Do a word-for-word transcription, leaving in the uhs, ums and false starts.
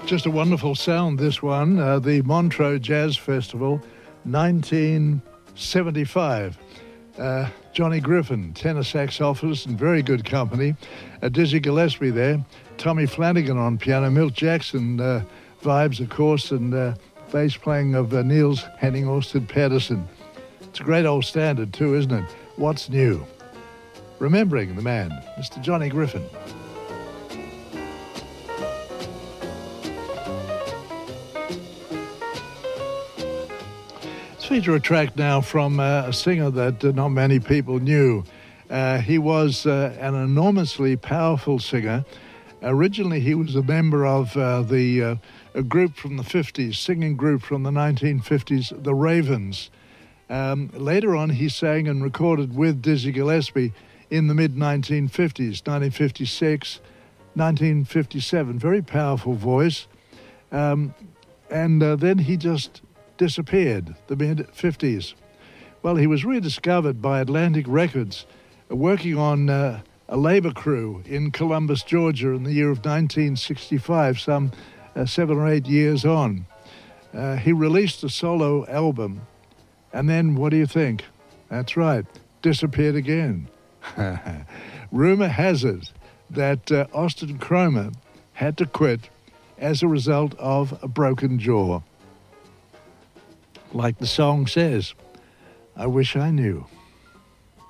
Just a wonderful sound, this one. Uh, the Montreux Jazz Festival, nineteen seventy-five. Uh, Johnny Griffin, tenor saxophonist and very good company. Uh, Dizzy Gillespie there. Tommy Flanagan on piano. Milt Jackson uh, vibes, of course, and uh, bass playing of uh, Niels Henning Ørsted Pedersen. It's a great old standard too, isn't it? What's New? Remembering the man, Mister Johnny Griffin. Feature a track now from uh, a singer that uh, not many people knew. Uh, he was uh, an enormously powerful singer. Originally, he was a member of uh, the uh, a group from the fifties, singing group from the nineteen fifties, the Ravens. Um, later on, he sang and recorded with Dizzy Gillespie in the mid nineteen fifties, nineteen fifty-six, nineteen fifty-seven. Very powerful voice. Um, and uh, then he just disappeared, the mid-fifties. Well, he was rediscovered by Atlantic Records, uh, working on uh, a labor crew in Columbus, Georgia in the year of nineteen sixty-five, some uh, seven or eight years on. Uh, he released a solo album, and then, what do you think? That's right, disappeared again. Rumor has it that uh, Austin Cromer had to quit as a result of a broken jaw. Like the song says, I wish I knew.